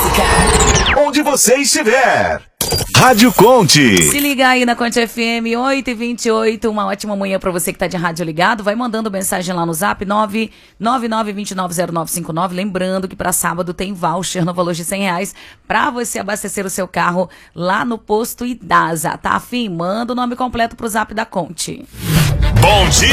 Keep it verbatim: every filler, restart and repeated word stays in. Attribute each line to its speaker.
Speaker 1: música.
Speaker 2: Onde você estiver. Rádio Conte.
Speaker 1: Se liga aí na Conte F M oito e vinte e oito. Uma ótima manhã pra você que tá de rádio ligado. Vai mandando mensagem lá no zap nove nove nove dois nove zero nove cinco nove. Lembrando que pra sábado tem voucher no valor de cem reais pra você abastecer o seu carro lá no posto Idasa. Tá afim? Manda o nome completo pro zap da Conte.
Speaker 2: Bom dia!